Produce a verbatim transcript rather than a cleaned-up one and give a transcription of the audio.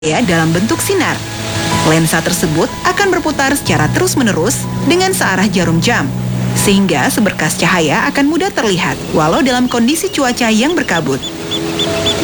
cahaya dalam bentuk sinar. Lensa tersebut akan berputar secara terus-menerus dengan searah jarum jam, sehingga seberkas cahaya akan mudah terlihat walau dalam kondisi cuaca yang berkabut.